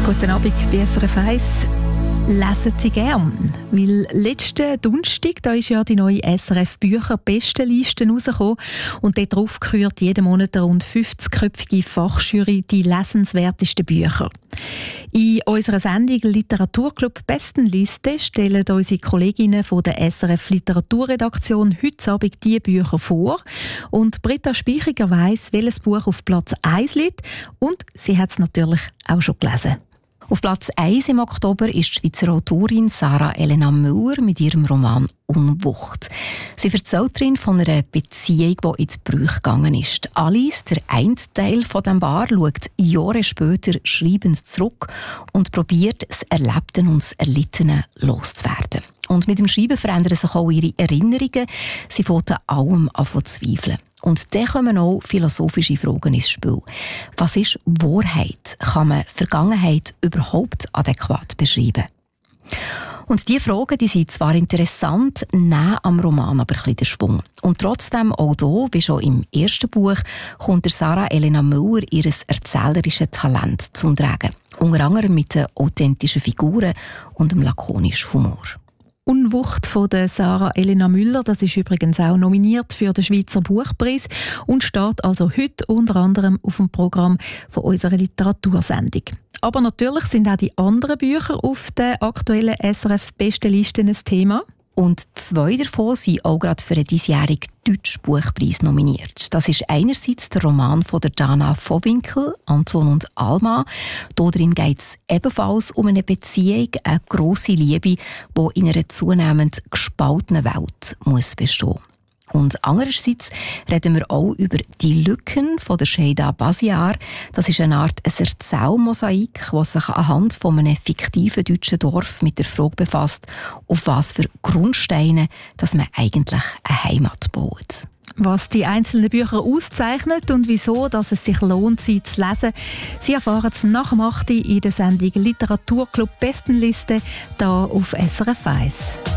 Guten Abend bei SRF 1. Lesen Sie gern? Weil letzten Donnerstag, da ist ja die neue SRF-Bücher-Bestenliste rausgekommen und darauf kürt jeden Monat eine rund 50-köpfige Fachjury die lesenswertesten Bücher. In unserer Sendung «Literaturclub Bestenliste» stellen unsere Kolleginnen von der SRF Literaturredaktion heute Abend diese Bücher vor. Und Britta Speichiger weiss, welches Buch auf Platz 1 liegt, und sie hat es natürlich auch schon gelesen. Auf Platz 1 im Oktober ist die Schweizer Autorin Sarah Elena Müller mit ihrem Roman «Unwucht». Sie erzählt darin von einer Beziehung, die ins Brüch gegangen ist. Alice, der eine Teil von dem Paar, schaut Jahre später schreibend zurück und probiert, das Erlebte und das Erlittene loszuwerden. Und mit dem Schreiben verändern sich auch ihre Erinnerungen. Sie fängt an allem an zu zweifeln. Und dann kommen auch philosophische Fragen ins Spiel. Was ist Wahrheit? Kann man Vergangenheit überhaupt adäquat beschreiben? Und diese Fragen, die sind zwar interessant, nehmen am Roman aber ein bisschen den Schwung. Und trotzdem, auch hier, wie schon im ersten Buch, kommt der Sarah Elena Müller ihr erzählerisches Talent zum Tragen. Unter anderem mit den authentischen Figuren und dem lakonischen Humor. «Unwucht» von der Sarah Elena Müller, das ist übrigens auch nominiert für den Schweizer Buchpreis und steht also heute unter anderem auf dem Programm von unserer Literatursendung. Aber natürlich sind auch die anderen Bücher auf der aktuellen SRF-Bestenliste ein Thema. Und 2 davon sind auch gerade für den diesjährigen Deutschen Buchpreis nominiert. Das ist einerseits der Roman von der Dana Vohwinkel, «Anton und Alma». Darin geht es ebenfalls um eine Beziehung, eine grosse Liebe, die in einer zunehmend gespaltenen Welt muss bestehen. Und andererseits reden wir auch über «Die Lücken» von der Şeyda Basiar. Das ist eine Art Erzählmosaik, das sich anhand von einem fiktiven deutschen Dorf mit der Frage befasst, auf was für Grundsteine dass man eigentlich eine Heimat baut. Was die einzelnen Bücher auszeichnet und wieso dass es sich lohnt, sie zu lesen, Sie erfahren es nach dem 8. in der Sendung «Literaturclub Bestenliste» hier auf SRF 1.